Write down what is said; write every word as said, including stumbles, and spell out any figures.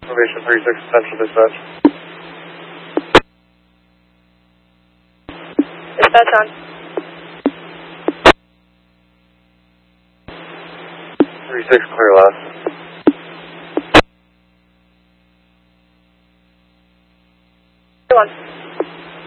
Formation three six, Central Dispatch. Dispatch on. three six, clear last. One.